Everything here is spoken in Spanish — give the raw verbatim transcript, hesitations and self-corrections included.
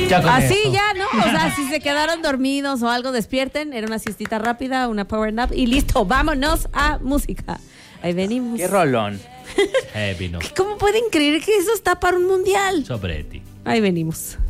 Ya con Así eso. ya, ¿no? O sea, si se quedaron dormidos o algo, despierten. Era una siestita rápida, una power nap y listo, vámonos a música. Ahí venimos. Qué rolón. Eh, vino. ¿Cómo pueden creer que eso está para un mundial? Sopreti. Ahí venimos.